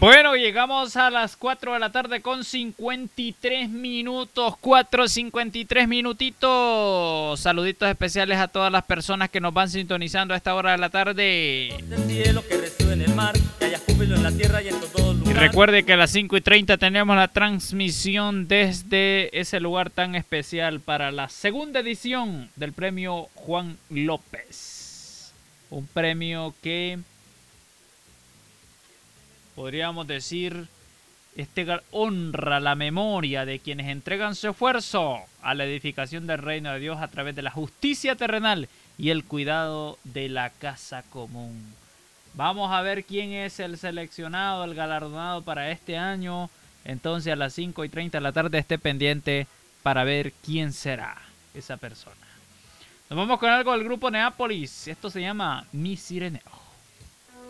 Bueno, llegamos a las 4 de la tarde con 53 minutos, 4:53 minutitos. Saluditos especiales a todas las personas que nos van sintonizando a esta hora de la tarde. Y recuerde que a las 5:30 tenemos la transmisión desde ese lugar tan especial para la segunda edición del premio Juan López. Un premio que podríamos decir, honra la memoria de quienes entregan su esfuerzo a la edificación del reino de Dios a través de la justicia terrenal y el cuidado de la casa común. Vamos a ver quién es el seleccionado, el galardonado para este año. Entonces a las 5:30 de la tarde esté pendiente para ver quién será esa persona. Nos vamos con algo del grupo Neápolis. Esto se llama Mi Sireneo.